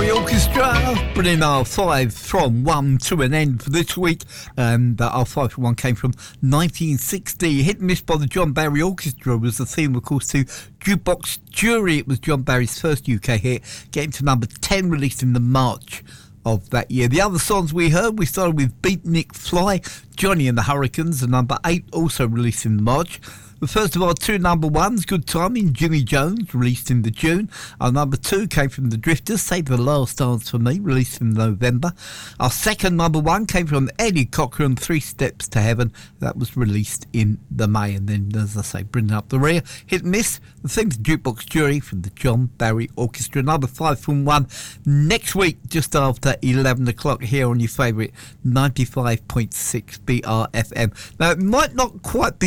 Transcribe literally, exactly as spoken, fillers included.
Barry Orchestra, bringing our five from one to an end for this week. And uh, our five from one came from nineteen sixty. Hit and Miss by the John Barry Orchestra was the theme, of course, to Jukebox Jury. It was John Barry's first U K hit, getting to number ten, released in the March of that year. The other songs we heard, we started with Beatnik Fly, Johnny and the Hurricanes, and number eight, also released in March. The first of our two number ones, Good Timing, Jimmy Jones, released in the June. Our number two came from the Drifters, Save the Last Dance for Me, released in November. Our second number one came from Eddie Cochran, Three Steps to Heaven. That was released in the May. And then, as I say, bringing up the rear, Hit and Miss, the theme to Jukebox Jury from the John Barry Orchestra. Another five from one next week, just after eleven o'clock here on your favourite ninety-five point six B R F M. Now, it might not quite be